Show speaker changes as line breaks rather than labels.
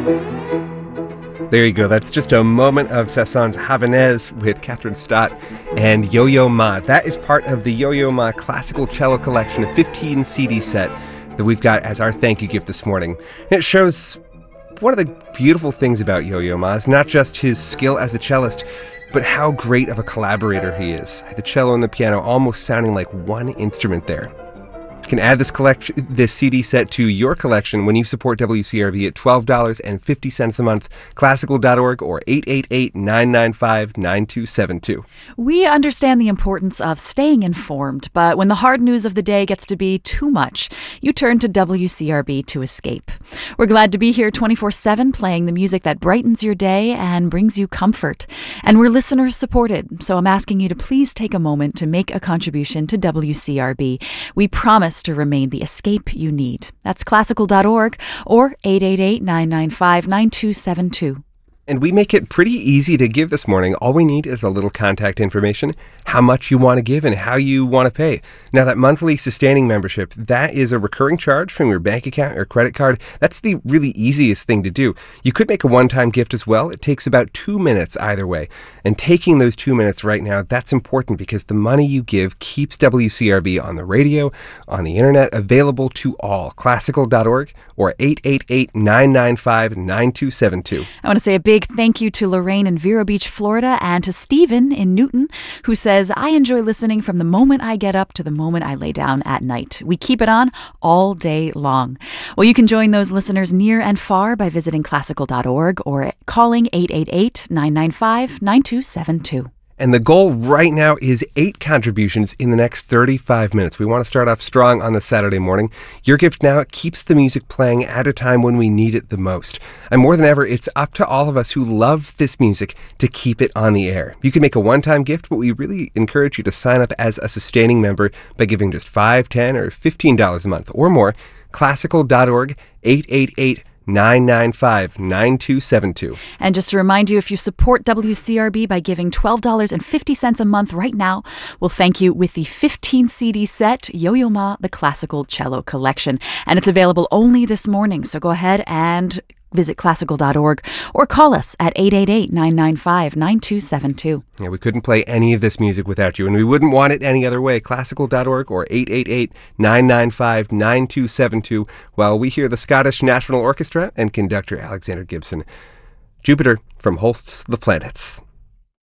There you go. That's just a moment of Saint-Saëns Havanaise with Catherine Stott and Yo-Yo Ma. That is part of the Yo-Yo Ma Classical Cello Collection, a 15 CD set that we've got as our thank you gift this morning. And it shows one of the beautiful things about Yo-Yo Ma is not just his skill as a cellist, but how great of a collaborator he is. The cello and the piano almost sounding like one instrument there. You can add this CD set to your collection when you support WCRB at $12.50 a month, classical.org or 888-995-9272.
We understand the importance of staying informed, but when the hard news of the day gets to be too much, you turn to WCRB to escape. We're glad to be here 24/7 playing the music that brightens your day and brings you comfort. And we're listener supported, so I'm asking you to please take a moment to make a contribution to WCRB. We promise to remain the escape you need. That's classical.org or 888-995-9272.
And we make it pretty easy to give this morning. All we need is a little contact information, how much you want to give, and how you want to pay. Now, that monthly sustaining membership, that is a recurring charge from your bank account or credit card. That's the really easiest thing to do. You could make a one-time gift as well. It takes about 2 minutes either way. And taking those 2 minutes right now, that's important because the money you give keeps WCRB on the radio, on the internet, available to all. Classical.org or 888-995-9272.
I want to say a big thank you to Lorraine in Vero Beach, Florida, and to Stephen in Newton, who says, I enjoy listening from the moment I get up to the moment I lay down at night. We keep it on all day long. Well, you can join those listeners near and far by visiting classical.org or calling 888-995-9272.
And the goal right now is 8 contributions in the next 35 minutes. We want to start off strong on the Saturday morning. Your gift now keeps the music playing at a time when we need it the most. And more than ever, it's up to all of us who love this music to keep it on the air. You can make a one-time gift, but we really encourage you to sign up as a sustaining member by giving just $5, $10, or $15 a month or more. Classical.org, 888-995-9272.
And just to remind you, if you support WCRB by giving $12.50 a month right now, we'll thank you with the 15 CD set, Yo-Yo Ma, the Classical Cello Collection. And it's available only this morning, so go ahead and visit classical.org or call us at 888-995-9272.
Yeah, we couldn't play any of this music without you, and we wouldn't want it any other way. Classical.org or 888-995-9272 while we hear the Scottish National Orchestra and conductor Alexander Gibson. Jupiter from Holst's The Planets.